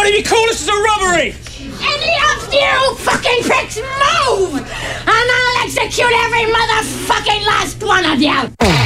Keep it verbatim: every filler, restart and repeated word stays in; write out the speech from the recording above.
believe you call this as a robbery! Any of you fucking pricks move! And I'll execute every motherfucking last one of you!